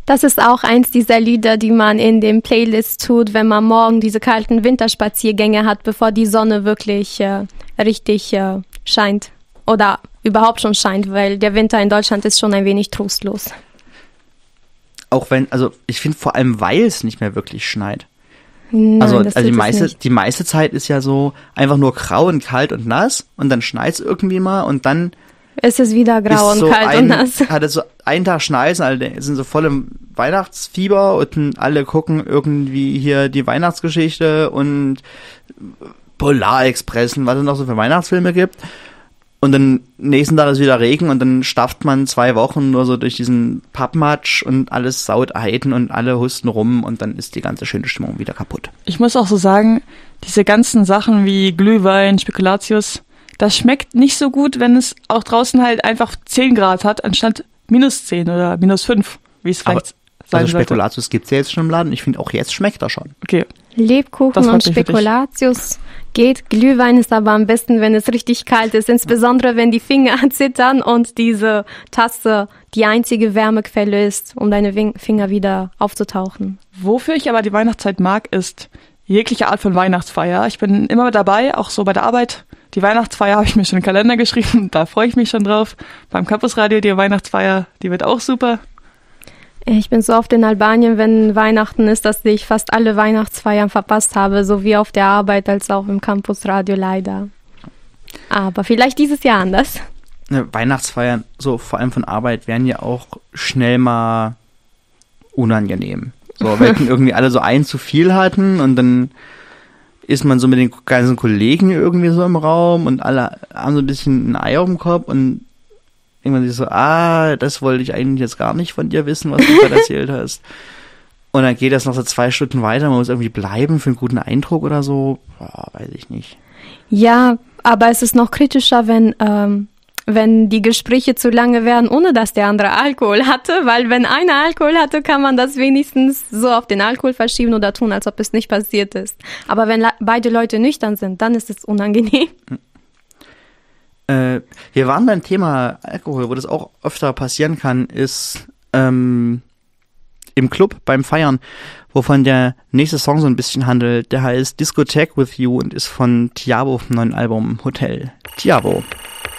Das ist auch eins dieser Lieder, die man in den Playlists tut, wenn man morgen diese kalten Winterspaziergänge hat, bevor die Sonne wirklich richtig scheint. Oder überhaupt schon scheint, weil der Winter in Deutschland ist schon ein wenig trostlos. Auch wenn, also ich finde vor allem, weil es nicht mehr wirklich schneit. Nein, Also das die meiste Zeit ist ja so einfach nur grau und kalt und nass und dann schneit es irgendwie mal und dann es ist wieder grau und so kalt und nass. Hat es so einen Tag Schneisen, alle sind so voll im Weihnachtsfieber und alle gucken irgendwie hier die Weihnachtsgeschichte und Polarexpress und was es noch so für Weihnachtsfilme gibt. Und dann nächsten Tag ist wieder Regen und dann stafft man 2 Wochen nur so durch diesen Pappmatsch und alles saut Eiten und alle husten rum und dann ist die ganze schöne Stimmung wieder kaputt. Ich muss auch so sagen, diese ganzen Sachen wie Glühwein, Spekulatius, das schmeckt nicht so gut, wenn es auch draußen halt einfach 10 Grad hat, anstatt -10 oder -5, wie es vielleicht sein also sollte. Spekulatius gibt's ja jetzt schon im Laden. Ich finde, auch jetzt schmeckt er schon. Okay. Lebkuchen und Spekulatius geht. Glühwein ist aber am besten, wenn es richtig kalt ist, insbesondere wenn die Finger zittern und diese Tasse die einzige Wärmequelle ist, um deine Finger wieder aufzutauchen. Wofür ich aber die Weihnachtszeit mag, ist jegliche Art von Weihnachtsfeier. Ich bin immer dabei, auch so bei der Arbeit. Die Weihnachtsfeier habe ich mir schon in den Kalender geschrieben, da freue ich mich schon drauf. Beim Campusradio die Weihnachtsfeier, die wird auch super. Ich bin so oft in Albanien, wenn Weihnachten ist, dass ich fast alle Weihnachtsfeiern verpasst habe, sowie auf der Arbeit als auch im Campusradio leider. Aber vielleicht dieses Jahr anders. Weihnachtsfeiern, so vor allem von Arbeit, werden ja auch schnell mal unangenehm. So, weil irgendwie alle so ein zu viel hatten und dann ist man so mit den ganzen Kollegen irgendwie so im Raum und alle haben so ein bisschen ein Ei auf dem Kopf und irgendwann sich so, das wollte ich eigentlich jetzt gar nicht von dir wissen, was du gerade erzählt hast. Und dann geht das noch so 2 Stunden weiter, man muss irgendwie bleiben für einen guten Eindruck oder so. Boah, weiß ich nicht. Ja, aber es ist noch kritischer, wenn die Gespräche zu lange werden, ohne dass der andere Alkohol hatte, weil wenn einer Alkohol hatte, kann man das wenigstens so auf den Alkohol verschieben oder tun, als ob es nicht passiert ist. Aber wenn beide Leute nüchtern sind, dann ist es unangenehm. Wir waren beim Thema Alkohol, wo das auch öfter passieren kann, ist im Club beim Feiern, wovon der nächste Song so ein bisschen handelt. Der heißt Discotheque with You und ist von Tiabo vom neuen Album Hotel. Tiabo.